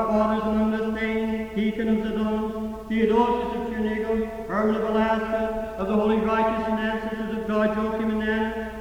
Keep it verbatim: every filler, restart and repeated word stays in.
our fathers among the saints, Deacon of Zidon, Theodosius of Chernigold, Herman of Alaska, of the holy righteous and ancestors of God, Joachim and Anna,